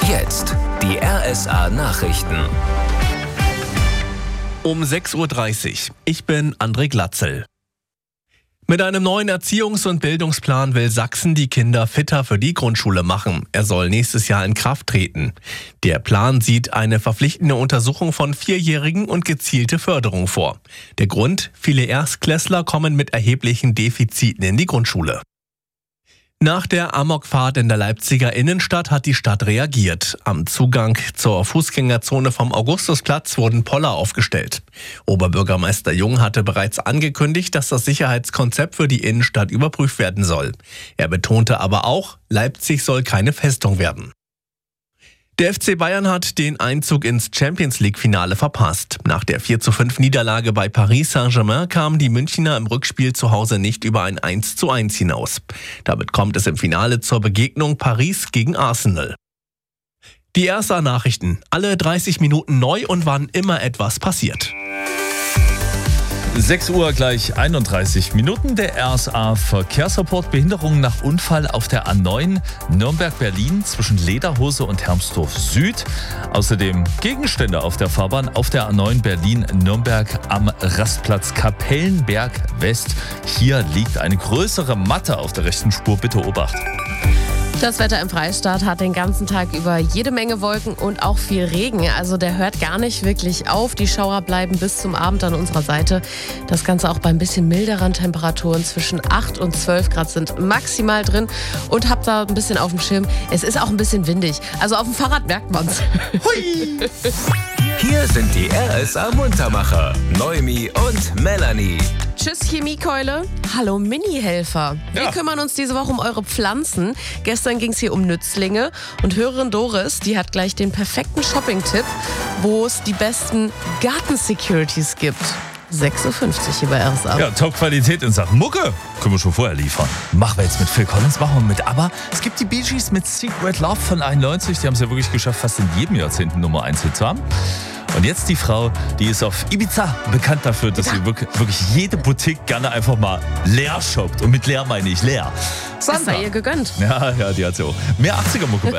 Jetzt die RSA Nachrichten. Um 6.30 Uhr. Ich bin André Glatzel. Mit einem neuen Erziehungs- und Bildungsplan will Sachsen die Kinder fitter für die Grundschule machen. Er soll nächstes Jahr in Kraft treten. Der Plan sieht eine verpflichtende Untersuchung von Vierjährigen und gezielte Förderung vor. Der Grund: viele Erstklässler kommen mit erheblichen Defiziten in die Grundschule. Nach der Amokfahrt in der Leipziger Innenstadt hat die Stadt reagiert. Am Zugang zur Fußgängerzone vom Augustusplatz wurden Poller aufgestellt. Oberbürgermeister Jung hatte bereits angekündigt, dass das Sicherheitskonzept für die Innenstadt überprüft werden soll. Er betonte aber auch, Leipzig soll keine Festung werden. Der FC Bayern hat den Einzug ins Champions-League-Finale verpasst. Nach der 4:5-Niederlage bei Paris Saint-Germain kamen die Münchner im Rückspiel zu Hause nicht über ein 1:1 hinaus. Damit kommt es im Finale zur Begegnung Paris gegen Arsenal. Die RSA-Nachrichten, alle 30 Minuten neu und wann immer etwas passiert. 6 Uhr gleich 31 Minuten. Der RSA-Verkehrsreport: Behinderungen nach Unfall auf der A9 Nürnberg-Berlin zwischen Lederhose und Hermsdorf Süd. Außerdem Gegenstände auf der Fahrbahn auf der A9 Berlin-Nürnberg am Rastplatz Kapellenberg West. Hier liegt eine größere Matte auf der rechten Spur. Bitte Obacht. Das Wetter im Freistaat hat den ganzen Tag über jede Menge Wolken und auch viel Regen. Also der hört gar nicht wirklich auf. Die Schauer bleiben bis zum Abend an unserer Seite. Das Ganze auch bei ein bisschen milderen Temperaturen. Zwischen 8 und 12 Grad sind maximal drin. Und habt da ein bisschen auf dem Schirm. Es ist auch ein bisschen windig. Also auf dem Fahrrad merkt man's. Hui! Hier sind die RSA Muntermacher, Noemi und Melanie. Tschüss Chemiekeule, hallo Mini-Helfer. Wir kümmern uns diese Woche um eure Pflanzen. Gestern ging es hier um Nützlinge und Hörerin Doris, die hat gleich den perfekten Shopping-Tipp, wo es die besten Garten-Securities gibt. 6:50 Uhr hier bei RSA. Ja, Top-Qualität in Sachen Mucke. Können wir schon vorher liefern. Machen wir jetzt mit Phil Collins, machen wir mit ABBA. Es gibt die Bee Gees mit Secret Love von 91. Die haben es ja wirklich geschafft, fast in jedem Jahrzehnt einen Nummer 1 Hit zu haben. Und jetzt die Frau, die ist auf Ibiza bekannt dafür, dass sie wirklich jede Boutique gerne einfach mal leer shoppt. Und mit leer meine ich leer. Das sei ihr gegönnt. Ja, die hat sie auch. Mehr 80er-Mucke.